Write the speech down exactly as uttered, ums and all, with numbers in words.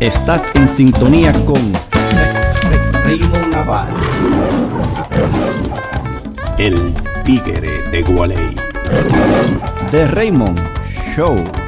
Estás en sintonía con Raymond Naval, el tigre de Gualey. The Raymond Show.